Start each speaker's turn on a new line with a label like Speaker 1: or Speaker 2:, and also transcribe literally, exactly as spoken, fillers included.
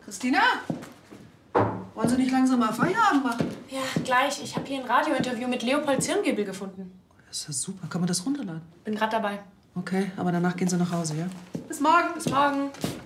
Speaker 1: Christina? Wollen Sie nicht langsam mal Feierabend machen?
Speaker 2: Ja, gleich. Ich habe hier ein Radiointerview mit Leopold Zirngiebel gefunden.
Speaker 1: Das ist ja super. Kann man das runterladen?
Speaker 2: Bin gerade dabei.
Speaker 1: Okay, aber danach gehen Sie nach Hause, ja?
Speaker 2: Bis morgen. Bis morgen.